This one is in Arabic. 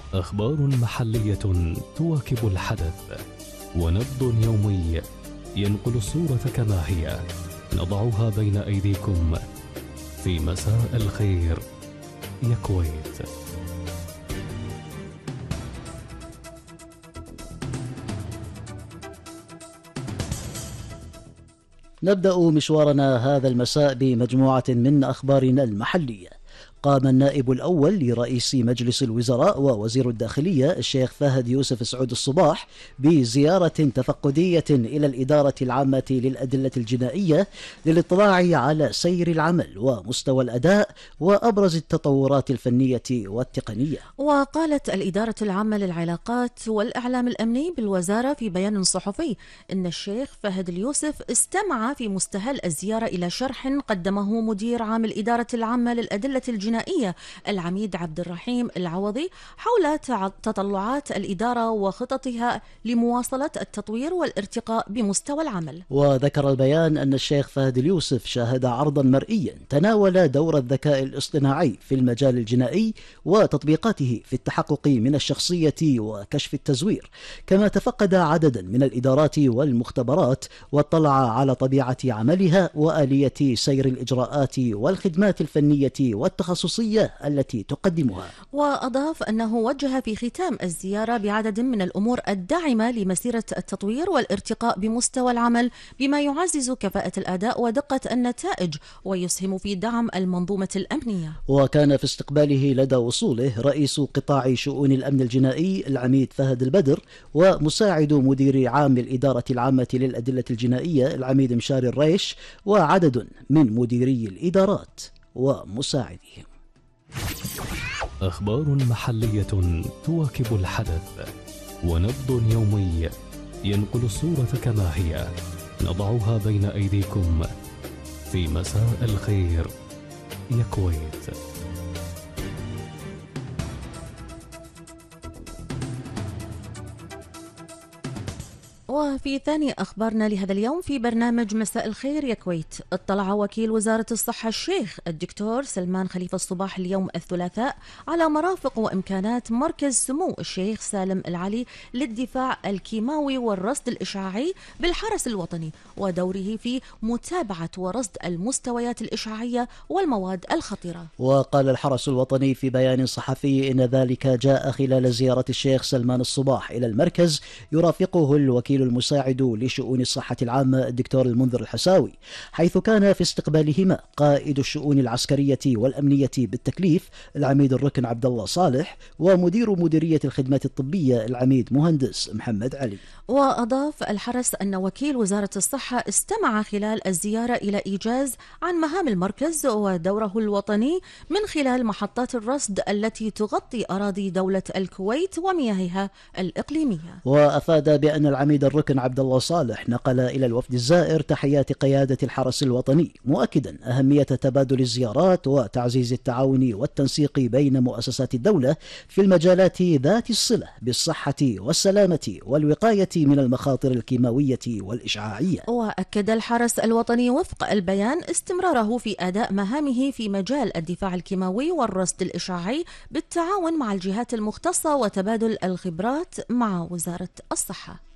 أخبار محلية تواكب الحدث، ونبض يومي ينقل الصورة كما هي، نضعها بين أيديكم في مساء الخير يا كويت. نبدأ مشوارنا هذا المساء بمجموعة من أخبارنا المحلية. قام النائب الأول لرئيس مجلس الوزراء ووزير الداخلية الشيخ فهد يوسف سعود الصباح بزيارة تفقدية إلى الإدارة العامة للأدلة الجنائية للاطلاع على سير العمل ومستوى الأداء وأبرز التطورات الفنية والتقنية. وقالت الإدارة العامة للعلاقات والإعلام الأمني بالوزارة في بيان صحفي إن الشيخ فهد اليوسف استمع في مستهل الزيارة إلى شرح قدمه مدير عام الإدارة العامة للأدلة الجنائية العميد عبد الرحيم العوضي حول تطلعات الإدارة وخططها لمواصلة التطوير والارتقاء بمستوى العمل. وذكر البيان أن الشيخ فهد اليوسف شاهد عرضا مرئيا تناول دور الذكاء الاصطناعي في المجال الجنائي وتطبيقاته في التحقق من الشخصية وكشف التزوير، كما تفقد عددا من الإدارات والمختبرات واطلع على طبيعة عملها وآلية سير الإجراءات والخدمات الفنية والتخصصية التي تقدمها. وأضاف أنه وجه في ختام الزيارة بعدد من الأمور الداعمة لمسيرة التطوير والارتقاء بمستوى العمل بما يعزز كفاءة الأداء ودقة النتائج ويسهم في دعم المنظومة الأمنية. وكان في استقباله لدى وصوله رئيس قطاع شؤون الأمن الجنائي العميد فهد البدر ومساعد مدير عام الإدارة العامة للأدلة الجنائية العميد مشاري الريش وعدد من مديري الإدارات ومساعديهم. أخبار محلية تواكب الحدث، ونبض يومي ينقل الصورة كما هي، نضعها بين أيديكم في مساء الخير يا كويت. وفي ثاني أخبارنا لهذا اليوم في برنامج مساء الخير يا كويت، اطلع وكيل وزارة الصحة الشيخ الدكتور سلمان خليفة الصباح اليوم الثلاثاء على مرافق وإمكانات مركز سمو الشيخ سالم العلي للدفاع الكيماوي والرصد الإشعاعي بالحرس الوطني ودوره في متابعة ورصد المستويات الإشعاعية والمواد الخطرة. وقال الحرس الوطني في بيان صحفي إن ذلك جاء خلال زيارة الشيخ سلمان الصباح إلى المركز يرافقه الوكيل المساعد لشؤون الصحة العامة الدكتور المنذر الحساوي، حيث كان في استقبالهما قائد الشؤون العسكرية والأمنية بالتكليف العميد الركن عبد الله صالح ومدير مديرية الخدمات الطبية العميد مهندس محمد علي. وأضاف الحرس أن وكيل وزارة الصحة استمع خلال الزيارة إلى إيجاز عن مهام المركز ودوره الوطني من خلال محطات الرصد التي تغطي أراضي دولة الكويت ومياهها الإقليمية. وأفاد بأن العميد الركن عبد الله صالح نقل إلى الوفد الزائر تحيات قيادة الحرس الوطني، مؤكدا أهمية تبادل الزيارات وتعزيز التعاون والتنسيق بين مؤسسات الدولة في المجالات ذات الصلة بالصحة والسلامة والوقاية من المخاطر الكيماوية والإشعاعية. وأكد الحرس الوطني وفق البيان استمراره في أداء مهامه في مجال الدفاع الكيماوي والرصد الإشعاعي بالتعاون مع الجهات المختصة وتبادل الخبرات مع وزارة الصحة.